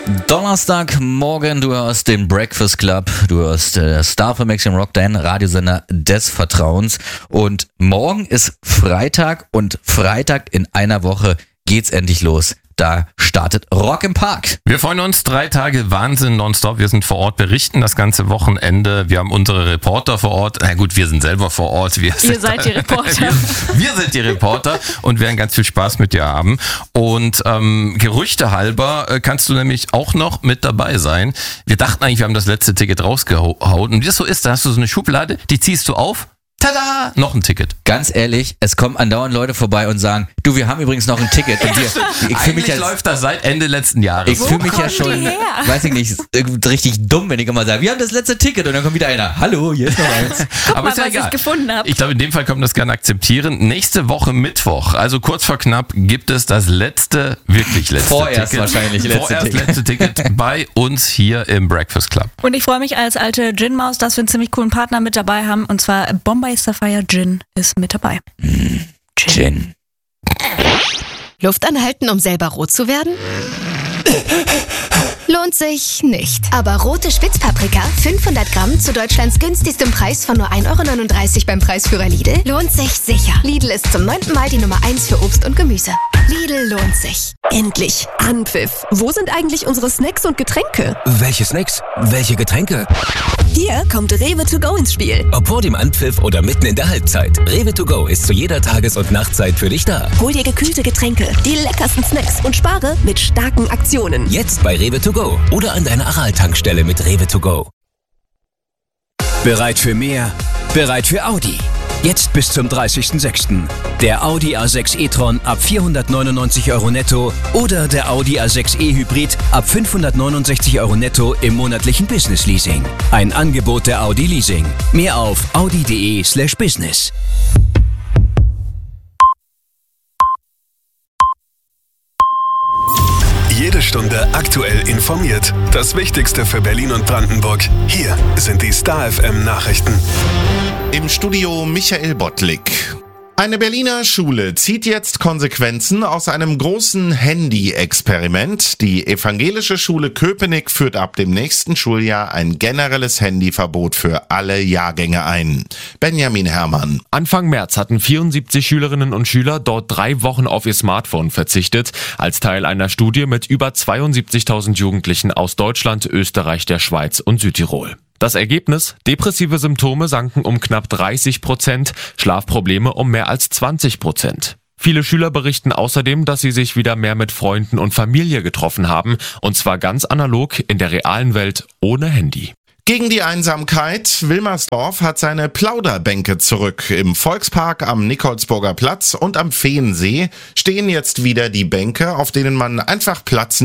Donnerstagmorgen, du hörst den Breakfast Club, du hörst Star für Maximum Rock, dein Radiosender des Vertrauens. Und morgen ist Freitag und Freitag in einer Woche geht's endlich los. Da startet Rock im Park. Wir freuen uns, 3 Tage Wahnsinn nonstop. Wir sind vor Ort, berichten das ganze Wochenende. Wir haben unsere Reporter vor Ort. Na gut, wir sind selber vor Ort. Ihr seid die Reporter. Wir sind die Reporter und werden ganz viel Spaß mit dir haben. Und Gerüchte halber kannst du nämlich auch noch mit dabei sein. Wir dachten eigentlich, wir haben das letzte Ticket rausgehauen. Und wie das so ist, da hast du so eine Schublade, die ziehst du auf. Tada! Noch ein Ticket. Ganz ehrlich, es kommen andauernd Leute vorbei und sagen, du, wir haben übrigens noch ein Ticket. Und ich fühle mich läuft das seit Ende letzten Jahres. Ich fühle mich ja schon, weiß ich nicht, richtig dumm, wenn ich immer sage, wir haben das letzte Ticket und dann kommt wieder einer. Hallo, hier ist noch eins. Guck Aber mal, ist ja was egal. ich gefunden habe. Ich glaube, in dem Fall kann man das gerne akzeptieren. Nächste Woche Mittwoch, also kurz vor knapp, gibt es das letzte Vorerst Ticket. Wahrscheinlich letzte Ticket bei uns hier im Breakfast Club. Und ich freue mich als alte Gin-Maus, dass wir einen ziemlich coolen Partner mit dabei haben. Und zwar Bombay Sapphire Gin ist mit dabei. Gin. Luft anhalten, um selber rot zu werden? Lohnt sich nicht. Aber rote Spitzpaprika, 500 Gramm zu Deutschlands günstigstem Preis von nur 1,39 € beim Preisführer Lidl, lohnt sich sicher. Lidl ist zum 9. Mal die Nummer 1 für Obst und Gemüse. Lidl lohnt sich. Endlich Anpfiff. Wo sind eigentlich unsere Snacks und Getränke? Welche Snacks? Welche Getränke? Hier kommt Rewe to go ins Spiel. Ob vor dem Anpfiff oder mitten in der Halbzeit. Rewe to go ist zu jeder Tages- und Nachtzeit für dich da. Hol dir gekühlte Getränke, die leckersten Snacks und spare mit starken Aktionen. Jetzt bei Rewe to go oder an deiner Aral-Tankstelle mit Rewe to go. Bereit für mehr? Bereit für Audi. Jetzt bis zum 30.06. Der Audi A6 e-tron ab 499 € netto oder der Audi A6 e-Hybrid ab 569 € netto im monatlichen Business Leasing. Ein Angebot der Audi Leasing. Mehr auf audi.de/business. Jede Stunde aktuell informiert. Das Wichtigste für Berlin und Brandenburg. Hier sind die Star FM Nachrichten. Im Studio Michael Bottlik. Eine Berliner Schule zieht jetzt Konsequenzen aus einem großen Handy-Experiment. Die evangelische Schule Köpenick führt ab dem nächsten Schuljahr ein generelles Handyverbot für alle Jahrgänge ein. Benjamin Herrmann. Anfang März hatten 74 Schülerinnen und Schüler dort 3 Wochen auf ihr Smartphone verzichtet, als Teil einer Studie mit über 72.000 Jugendlichen aus Deutschland, Österreich, der Schweiz und Südtirol. Das Ergebnis? Depressive Symptome sanken um knapp 30%, Schlafprobleme um mehr als 20%. Viele Schüler berichten außerdem, dass sie sich wieder mehr mit Freunden und Familie getroffen haben, und zwar ganz analog in der realen Welt ohne Handy. Gegen die Einsamkeit. Wilmersdorf hat seine Plauderbänke zurück. Im Volkspark am Nikolsburger Platz und am Feensee stehen jetzt wieder die Bänke, auf denen man einfach Platz